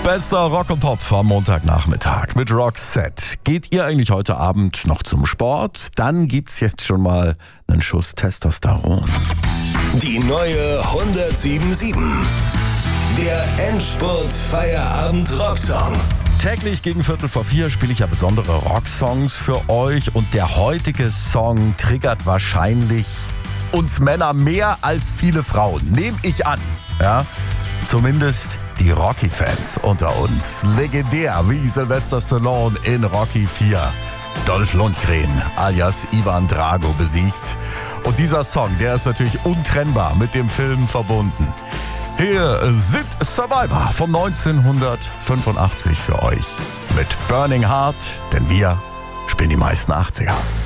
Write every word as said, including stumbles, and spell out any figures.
Bester Rock und Pop am Montagnachmittag mit Roxette. Geht ihr eigentlich heute Abend noch zum Sport? Dann gibt's jetzt schon mal einen Schuss Testosteron. Die neue hundertsieben sieben. Der Endspurt-Feierabend-Rocksong. Täglich gegen Viertel vor vier spiele ich ja besondere Rocksongs für euch. Und der heutige Song triggert wahrscheinlich uns Männer mehr als viele Frauen. Nehme ich an. Ja? Zumindest die Rocky-Fans unter uns. Legendär wie Sylvester Stallone in Rocky vier. Dolph Lundgren alias Ivan Drago besiegt. Und dieser Song, der ist natürlich untrennbar mit dem Film verbunden. Hier sind Survivor von neunzehnhundertfünfundachtzig für euch. Mit Burning Heart, denn wir spielen die meisten achtziger.